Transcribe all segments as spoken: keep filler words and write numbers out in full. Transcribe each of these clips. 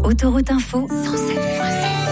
Autoroute Info cent sept virgule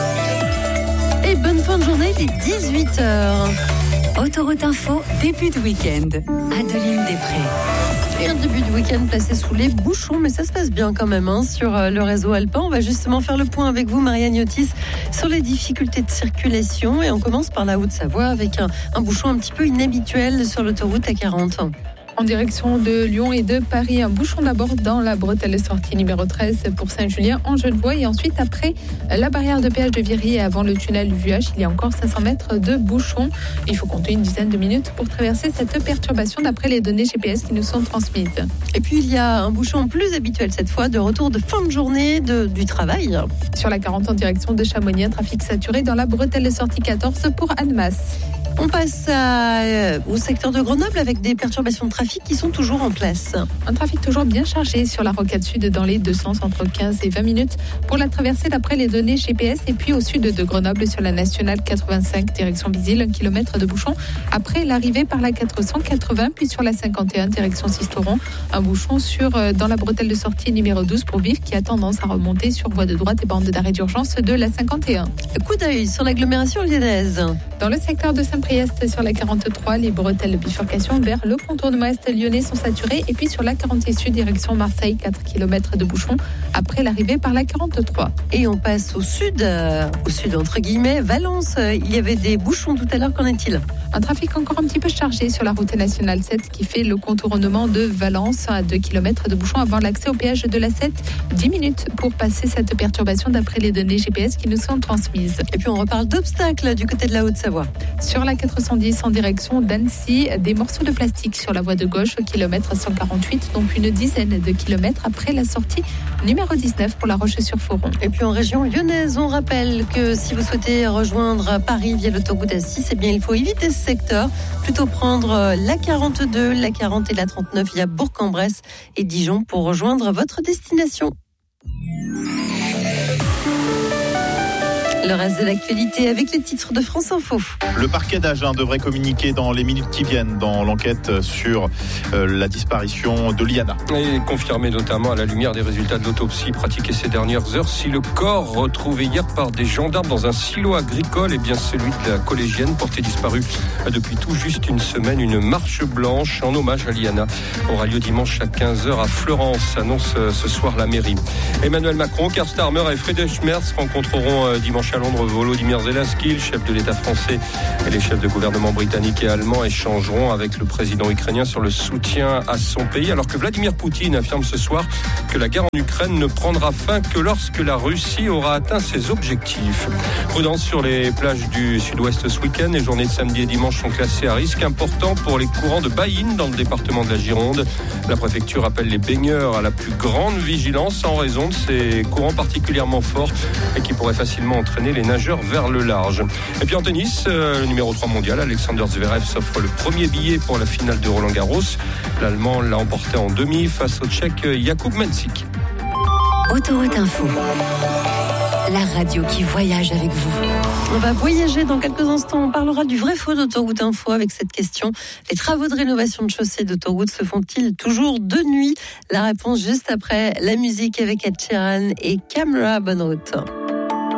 sept. Et bonne fin de journée, il est dix-huit heures. Autoroute Info, début de week-end. Adeline Després. Et un début de week-end placé sous les bouchons, mais ça se passe bien quand même hein, sur le réseau alpin. On va justement faire le point avec vous, Marianne Yotis, sur les difficultés de circulation. Et on commence par la Haute-Savoie avec un, un bouchon un petit peu inhabituel sur l'autoroute A quarante. En direction de Lyon et de Paris, un bouchon d'abord dans la bretelle sortie numéro treize pour Saint-Julien en Genevois. Et ensuite, après la barrière de péage de Viry et avant le tunnel du Vuache, il y a encore cinq cents mètres de bouchon. Il faut compter une dizaine de minutes pour traverser cette perturbation d'après les données G P S qui nous sont transmises. Et puis, il y a un bouchon plus habituel cette fois, de retour de fin de journée de, du travail. Sur la quarante en direction de Chamonix, un trafic saturé dans la bretelle sortie quatorze pour Annemasse. On passe à, euh, au secteur de Grenoble avec des perturbations de trafic qui sont toujours en place. Un trafic toujours bien chargé sur la rocade sud dans les deux sens entre quinze et vingt minutes pour la traversée d'après les données G P S. Et puis au sud de Grenoble sur la nationale quatre-vingt-cinq direction Visil, un kilomètre de bouchon après l'arrivée par la quatre cent quatre-vingts. Puis sur la cinquante et un direction Sisteron, un bouchon sur, euh, dans la bretelle de sortie numéro douze pour Vif qui a tendance à remonter sur voie de droite et bande d'arrêt d'urgence de la cinquante et un. Coup d'œil sur l'agglomération lyonnaise. Dans le secteur de Saint-Priest sur la quarante-trois, les bretelles de bifurcation vers le contournement est lyonnais sont saturées. Et puis sur la quarante sud, direction Marseille, quatre kilomètres de bouchon après l'arrivée par la quarante-trois. Et on passe au sud, euh, au sud entre guillemets, Valence. Il y avait des bouchons tout à l'heure, qu'en est-il ? Un trafic encore un petit peu chargé sur la route nationale sept qui fait le contournement de Valence à deux kilomètres de bouchon avant l'accès au péage de la sept. dix minutes pour passer cette perturbation d'après les données G P S qui nous sont transmises. Et puis on reparle d'obstacles du côté de la Haute-Savoie. Sur la quatre cent dix en direction d'Annecy, des morceaux de plastique sur la voie de gauche au kilomètre cent quarante-huit, donc une dizaine de kilomètres après la sortie numéro dix-neuf pour La Roche-sur-Foron. Et puis en région lyonnaise, on rappelle que si vous souhaitez rejoindre Paris via l'autoroute A six, eh bien il faut éviter ce secteur, plutôt prendre la quarante-deux, la quarante et la trente-neuf via Bourg-en-Bresse et Dijon pour rejoindre votre destination. Le reste de l'actualité avec les titres de France Info. Le parquet d'Agen devrait communiquer dans les minutes qui viennent dans l'enquête sur euh, la disparition de Liana. Et confirmé notamment à la lumière des résultats de l'autopsie pratiquée ces dernières heures, si le corps retrouvé hier par des gendarmes dans un silo agricole est bien celui de la collégienne portée disparue depuis tout juste une semaine. Une marche blanche en hommage à Liana aura lieu dimanche à quinze heures à Fleurance, annonce ce soir la mairie. Emmanuel Macron, Keir Starmer et Friedrich Merz rencontreront dimanche à Londres Volodymyr Zelensky, le chef de l'État français, et les chefs de gouvernement britanniques et allemands échangeront avec le président ukrainien sur le soutien à son pays, alors que Vladimir Poutine affirme ce soir que la guerre en Ukraine ne prendra fin que lorsque la Russie aura atteint ses objectifs. Prudence sur les plages du sud-ouest ce week-end. Les journées de samedi et dimanche sont classées à risque important pour les courants de Baïne dans le département de la Gironde. La préfecture appelle les baigneurs à la plus grande vigilance en raison de ces courants particulièrement forts et qui pourraient facilement entraîner les nageurs vers le large. Et puis en tennis, euh, le numéro trois mondial, Alexander Zverev s'offre le premier billet pour la finale de Roland Garros. L'Allemand l'a emporté en demi face au Tchèque Jakub Mensik. Autoroute Info, la radio qui voyage avec vous. On va voyager dans quelques instants. On parlera du vrai faux d'Autoroute Info avec cette question. Les travaux de rénovation de chaussées d'autoroute se font-ils toujours de nuit ? La réponse juste après la musique avec Ed Sheeran et Camera. Bonne route.